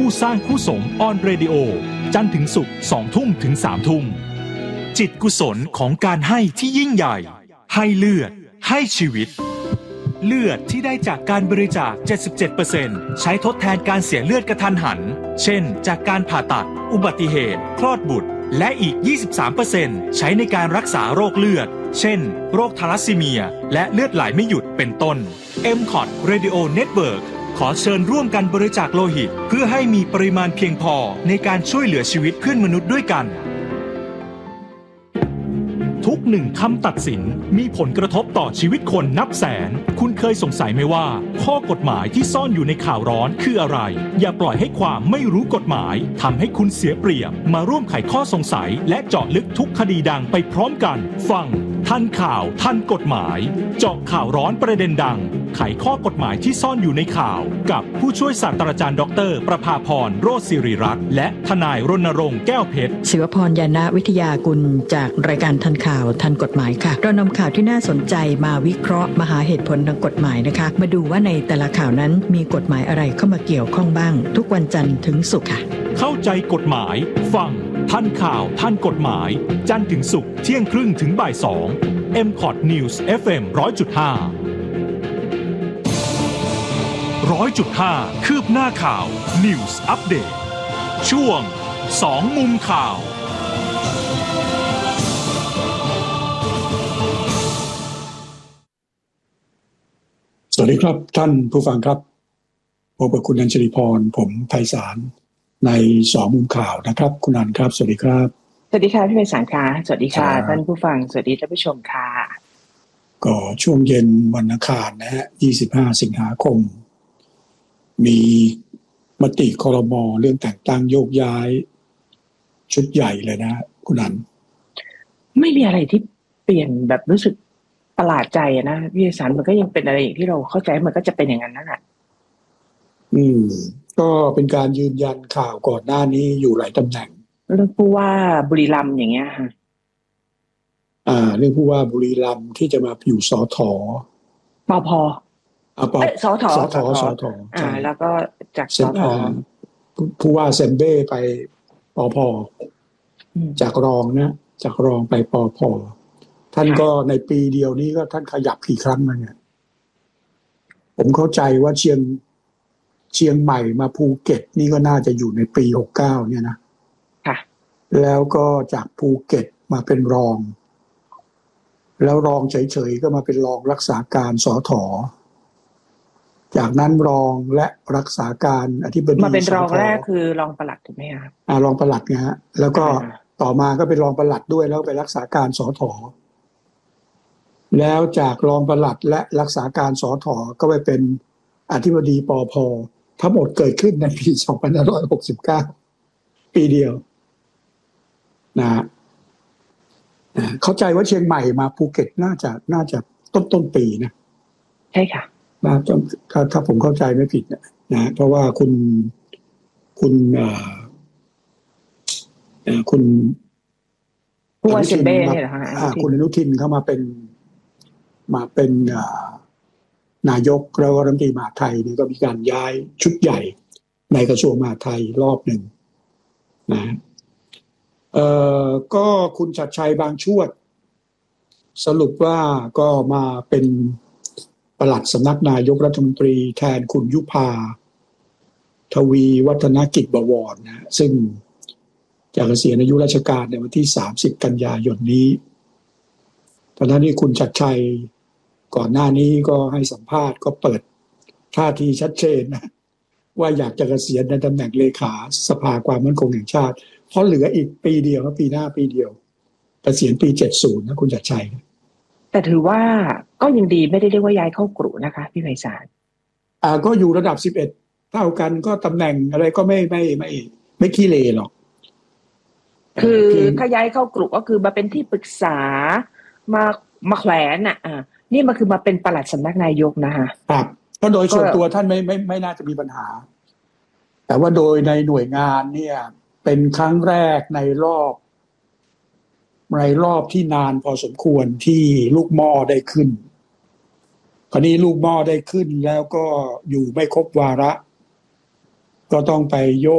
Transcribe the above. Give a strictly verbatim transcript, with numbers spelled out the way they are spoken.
สร้างคู่สมออนเรดิโอจันทร์ถึงศุกร์สองทุ่มถึงสามทุ่มจิตกุศลของการให้ที่ยิ่งใหญ่ให้เลือดให้ชีวิตเลือดที่ได้จากการบริจาค เจ็ดสิบเจ็ดเปอร์เซ็นต์ ใช้ทดแทนการเสียเลือดกระทันหันเช่นจากการผ่าตัดอุบัติเหตุคลอดบุตรและอีก ยี่สิบสามเปอร์เซ็นต์ ใช้ในการรักษาโรคเลือดเช่นโรคทาลัสซีเมียและเลือดไหลไม่หยุดเป็นต้น เอ็ม ซี โอ ที Radio Network ขอเชิญร่วมกันบริจาคโลหิตเพื่อให้มีปริมาณเพียงพอในการช่วยเหลือชีวิตเพื่อนมนุษย์ด้วยกันทุกหนึ่งคำตัดสินมีผลกระทบต่อชีวิตคนนับแสนคุณเคยสงสัยไหมว่าข้อกฎหมายที่ซ่อนอยู่ในข่าวร้อนคืออะไรอย่าปล่อยให้ความไม่รู้กฎหมายทำให้คุณเสียเปรียบมาร่วมไขข้อสงสัยและเจาะลึกทุกคดีดังไปพร้อมกันฟังทันข่าวทันกฎหมายเจาะข่าวร้อนประเด็นดังไขข้อกฎหมายที่ซ่อนอยู่ในข่าวกับผู้ช่วยศาสตราจารย์ดรประภาพรโรจน์ศิริรักษ์และทนายรณรงค์แก้วเพชรศิวพรยานะวิทยากุลจากรายการทันข่าวทันกฎหมายค่ะเรานำข่าวที่น่าสนใจมาวิเคราะห์มาหาเหตุผลทางกฎหมายนะคะมาดูว่าในแต่ละข่าวนั้นมีกฎหมายอะไรเข้ามาเกี่ยวข้องบ้างทุกวันจันทร์ถึงศุกร์ค่ะเข้าใจกฎหมายฟังทันข่าวทันกฎหมายจันทร์ถึงศุกร์เที่ยงครึ่งถึงบ่ายสอง เอ็ม ซี โอ ที News เอฟ เอ็ม หนึ่งร้อยจุดห้า หนึ่งร้อยจุดห้า คืบหน้าข่าว News Update ช่วงสองมุมข่าวสวัสดีครับท่านผู้ฟังครับพบกับคุณอัญชลีพรผมไพศาลในสองมุมข่าวนะครับคุณอัญครับสวัสดีครับสวัสดีค่ะพี่ไพศาลค่ะสวัสดีค่ะท่านผู้ฟังสวัสดีท่านผู้ชมค่ะก็ช่วงเย็นวันอังคารนะฮะยี่สิบห้าสิงหาคมมีมติครม.เรื่องแต่งตั้งโยกย้ายชุดใหญ่เลยนะคุณอัญไม่มีอะไรที่เปลี่ยนแบบรู้สึกประหลาดใจนะพี่ไพศาลมันก็ยังเป็นอะไรอย่างที่เราเข้าใจมันก็จะเป็นอย่างนั้นนั่นแหละอืมก็เป็นการยืนยันข่าวก่อนหน้านี้อยู่หลายตำแหน่งเรื่องผู้ว่าบุรีรัมย์อย่างเงี้ยค่ะอ่าเรื่องผู้ว่าบุรีรัมย์ที่จะมาอยู่สทปพอ่าปสทสทสทอ่าแล้วก็จากสทผู้ว่าเซมเบ้ไปปพจากรองนะจากรองไปปพท่านก็ในปีเดียวนี้ก็ท่านขยับกี่ครั้งแล้วเนี่ยผมเข้าใจว่าเชียงเชียงใหม่มาภูเก็ตนี่ก็น่าจะอยู่ในปีหกเก้าเนี่ยนะค่ะแล้วก็จากภูเก็ตมาเป็นรองแล้วรองเฉยๆก็มาเป็นรองรักษาการสทจากนั้นรองและรักษาการอธิบดีมาเป็นรองแรกคือรองปลัดถูกไหมครับอ่ารองปลัดไงฮะแล้วก็ต่อมาก็เป็นรองปลัดด้วยแล้วไปรักษาการสทแล้วจากรองปลัดและรักษาการสทก็ไปเป็นอธิบดีปภทั้งหมดเกิดขึ้นในปีสองพันห้าร้อยหกสิบเก้าปีเดียวนะเข้าใจว่าเชียงใหม่มาภูเก็ตน่าจะน่าจะต้นต้นปีนะใช่ค่ะมาถ้าถ้าผมเข้าใจไม่ผิดนะนะเพราะว่าคุณคุณอ่าคุณผู้ว่าเซมเบ้เนี่ยเหรอคะคุณอนุทินเข้ามาเป็นมาเป็นนายกแล้วก็รัฐมนตรีมหาดไทยนี่ก็มีการย้ายชุดใหญ่ในกระทรวงมหาดไทยรอบหนึ่งนะเอ่อก็คุณชัดชัยบางชวดสรุปว่าก็มาเป็นปลัดสำนักนายกรัฐมนตรีแทนคุณยุพาทวีวัฒนกิจบวรนะซึ่งจะเกษียณอายุราชการในวันที่สามสิบกันยายนนี้ตอนนั้นนี่คุณชัดชัยก่อนหน้านี้ก็ให้สัมภาษณ์ก็เปิดท่าทีชัดเจนนะว่าอยากจะเกษียณในตำแหน่งเลขาสภาความมั่นคงแห่งชาติเพราะเหลืออีกปีเดียวครับปีหน้าปีเดียวเกษียณปีเจ็ดสิบนะคุณชัดชัยแต่ถือว่าก็ยังดีไม่ได้เรียกว่าย้ายเข้ากรุนะคะพี่ไพศาลอ่าก็อยู่ระดับสิบเอ็ดเท่ากันก็ตำแหน่งอะไรก็ไม่ไม่ไม่ไม่ขี้เลหรอกคือถ้าย้ายเข้ากรุก็คือมาเป็นที่ปรึกษามามาแขวนน่ะอ่านี่มันคือมาเป็นปลัดสำนักนายกนะคะครับก็โดยส่วนตัวท่านไม่ไม่ไม่น่าจะมีปัญหาแต่ว่าโดยในหน่วยงานเนี่ยเป็นครั้งแรกในรอบในรอบที่นานพอสมควรที่ลูกหม้อได้ขึ้นคราวนี้ลูกหม้อได้ขึ้นแล้วก็อยู่ไม่ครบวาระก็ต้องไปโยก